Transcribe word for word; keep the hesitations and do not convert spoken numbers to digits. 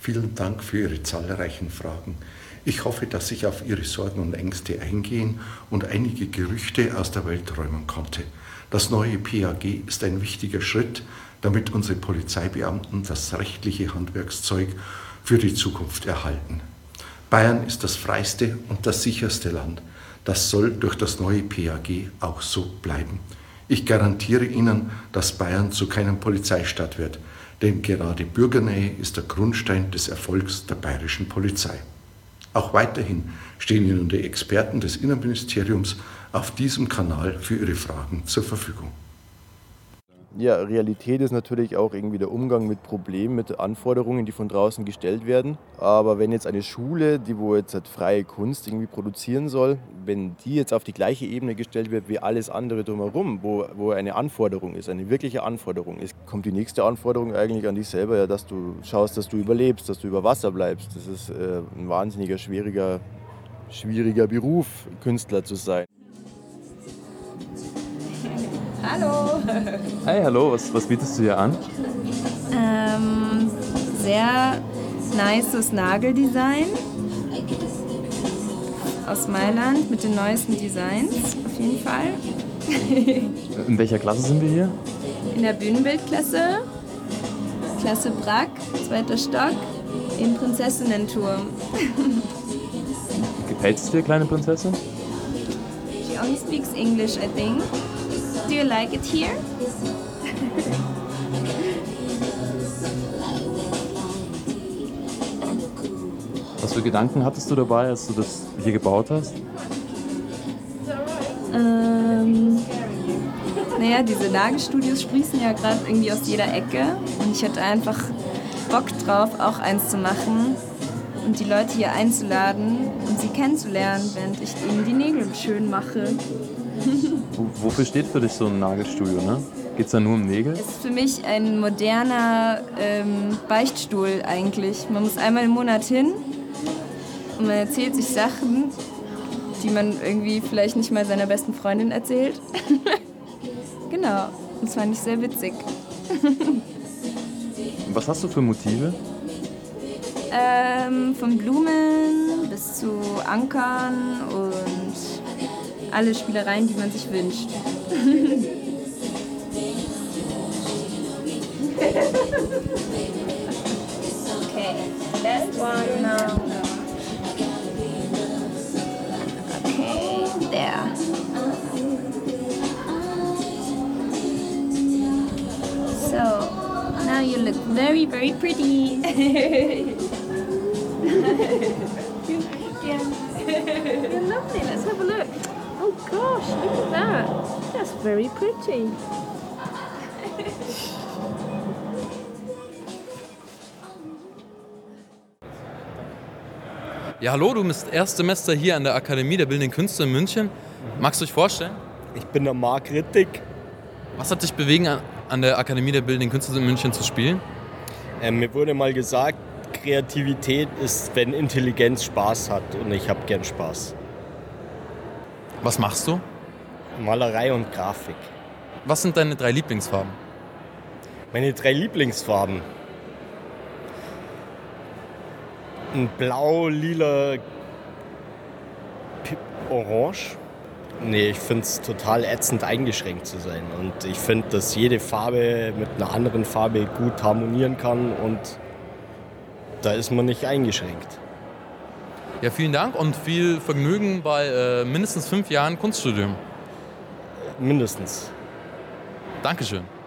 Vielen Dank für Ihre zahlreichen Fragen. Ich hoffe, dass ich auf Ihre Sorgen und Ängste eingehen und einige Gerüchte aus der Welt räumen konnte. Das neue P A G ist ein wichtiger Schritt, damit unsere Polizeibeamten das rechtliche Handwerkszeug für die Zukunft erhalten. Bayern ist das freiste und das sicherste Land. Das soll durch das neue P A G auch so bleiben. Ich garantiere Ihnen, dass Bayern zu keinem Polizeistaat wird, denn gerade Bürgernähe ist der Grundstein des Erfolgs der bayerischen Polizei. Auch weiterhin stehen Ihnen die Experten des Innenministeriums auf diesem Kanal für Ihre Fragen zur Verfügung. Ja, Realität ist natürlich auch irgendwie der Umgang mit Problemen, mit Anforderungen, die von draußen gestellt werden. Aber wenn jetzt eine Schule, die wo jetzt halt freie Kunst irgendwie produzieren soll, wenn die jetzt auf die gleiche Ebene gestellt wird wie alles andere drumherum, wo, wo eine Anforderung ist, eine wirkliche Anforderung ist, kommt die nächste Anforderung eigentlich an dich selber, ja, dass du schaust, dass du überlebst, dass du über Wasser bleibst. Das ist äh, ein wahnsinniger, schwieriger, schwieriger Beruf, Künstler zu sein. Hallo! Hey, hallo, was, was bietest du hier an? Ähm, sehr nices Nageldesign aus Mailand mit den neuesten Designs, auf jeden Fall. In welcher Klasse sind wir hier? In der Bühnenbildklasse, Klasse Brack, zweiter Stock, im Prinzessinnenturm. Gefällt es dir, kleine Prinzessin? She only speaks English, I think. Do you like it here? Was für Gedanken hattest du dabei, als du das hier gebaut hast? Ähm, naja, diese Nagelstudios sprießen ja gerade irgendwie aus jeder Ecke und ich hatte einfach Bock drauf, auch eins zu machen und die Leute hier einzuladen und sie kennenzulernen, während ich ihnen die Nägel schön mache. Wofür steht für dich so ein Nagelstudio, ne? Geht's da nur um Nägel? Es ist für mich ein moderner ähm, Beichtstuhl eigentlich. Man muss einmal im Monat hin und man erzählt sich Sachen, die man irgendwie vielleicht nicht mal seiner besten Freundin erzählt. Genau, und das fand ich sehr witzig. Was hast du für Motive? Ähm, von Blumen bis zu Ankern und alle Spielereien, die man sich wünscht. Okay, last one now. Okay, there. So, now you look very, very pretty. Yeah. You're lovely, let's have a look. Oh gosh, look at that. That's very pretty. Ja, hallo, du bist Erstsemester hier an der Akademie der Bildenden Künste in München. Magst du dich vorstellen? Ich bin der Marc Rittig. Was hat dich bewegen, an der Akademie der Bildenden Künste in München zu spielen? Ähm, mir wurde mal gesagt, Kreativität ist, wenn Intelligenz Spaß hat und ich habe gern Spaß. Was machst du? Malerei und Grafik. Was sind deine drei Lieblingsfarben? Meine drei Lieblingsfarben. Ein Blau, Lila, P- Orange. Nee, ich finde es total ätzend, eingeschränkt zu sein. Und ich finde, dass jede Farbe mit einer anderen Farbe gut harmonieren kann und da ist man nicht eingeschränkt. Ja, vielen Dank und viel Vergnügen bei äh, mindestens fünf Jahren Kunststudium. Mindestens. Dankeschön.